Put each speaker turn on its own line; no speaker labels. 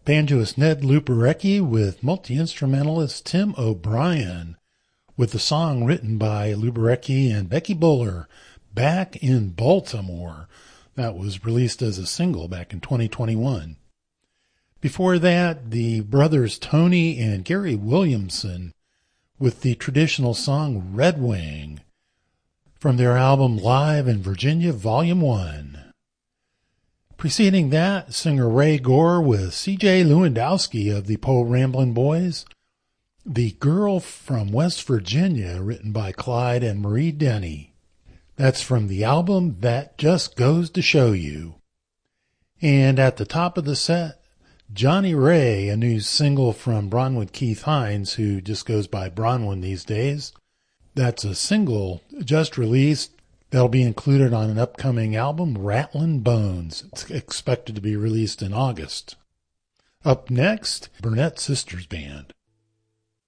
Banjoist Ned Luperecki with multi-instrumentalist Tim O'Brien with the song written by Luperecki and Becky Buller, Back in Baltimore. That was released as a single back in 2021. Before that, the brothers Tony and Gary Williamson with the traditional song Red Wing from their album Live in Virginia Volume 1. Preceding that, singer Ray Gore with C.J. Lewandowski of the Poe Ramblin' Boys, The Girl from West Virginia, written by Clyde and Marie Denny. That's from the album That Just Goes to Show You. And at the top of the set, Johnny Ray, a new single from Bronwyn Keith Hines, who just goes by Bronwyn these days. That's a single just released that'll be included on an upcoming album, Rattlin' Bones. It's expected to be released in August. Up next, Burnett Sisters Band.